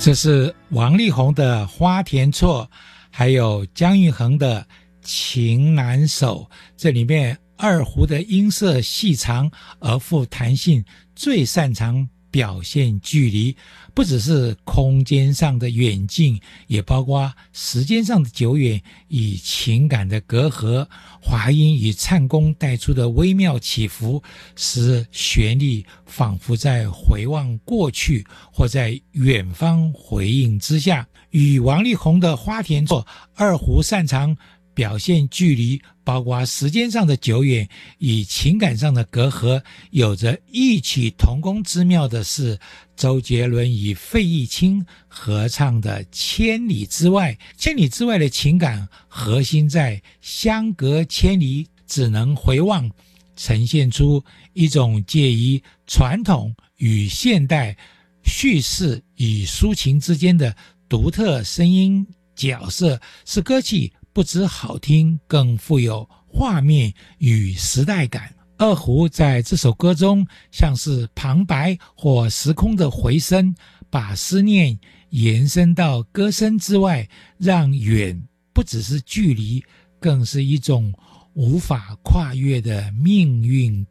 这是王力宏的《花田错》，还有姜育恒的《情难守》。这里面二胡的音色细长而富弹性，最擅长表现距离，不只是空间上的远近，也包括时间上的久远与情感的隔阂。华音与唱功带出的微妙起伏，使旋律仿佛在回望过去，或在远方回应之下。与王力宏的《花田错》，二胡擅长表现距离，包括时间上的久远与情感上的隔阂。有着异曲同工之妙的是周杰伦与费玉清合唱的《千里之外》。千里之外的情感核心在相隔千里，只能回望，呈现出一种介于传统与现代叙事与抒情之间的独特声音角色，使歌曲不只好听，更富有画面与时代感。二胡在这首歌中像是旁白或时空的回声，把思念延伸到歌声之外，让远不只是距离，更是一种无法跨越的命运